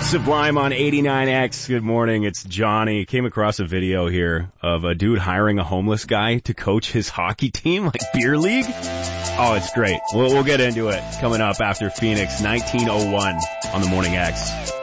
Sublime on 89X. Good morning. It's Johnny. Came across a video here of a dude hiring a homeless guy to coach his hockey team, like beer league. Oh, it's great. We'll get into it coming up after Phoenix 1901 on the Morning X.